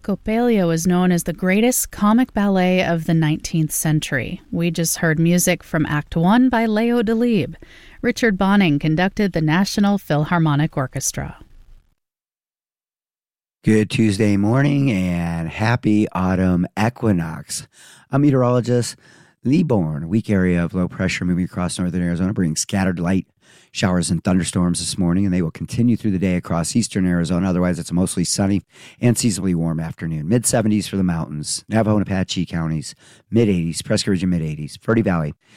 Coppelia was known as the greatest comic ballet of the 19th century. We just heard music from Act 1 by Leo Delibes. Richard Bonning conducted the National Philharmonic Orchestra. Good Tuesday morning and happy autumn equinox. I'm meteorologist Lee Bourne. A weak area of low pressure moving across northern Arizona brings scattered light showers and thunderstorms this morning, and they will continue through the day across eastern Arizona. Otherwise, it's a mostly sunny and seasonably warm afternoon. Mid-70s for the mountains, Navajo and Apache counties, mid-80s, Prescott Region mid-80s, Verde Valley,